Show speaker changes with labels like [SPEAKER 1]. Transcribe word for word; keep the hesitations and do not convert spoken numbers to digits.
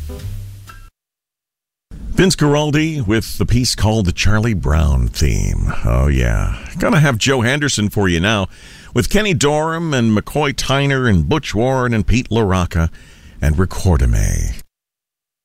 [SPEAKER 1] Vince Guaraldi with the piece called the Charlie Brown Theme. Oh, yeah. Gonna have Joe Henderson for you now with Kenny Dorham and McCoy Tyner and Butch Warren and Pete LaRocca and Recordame.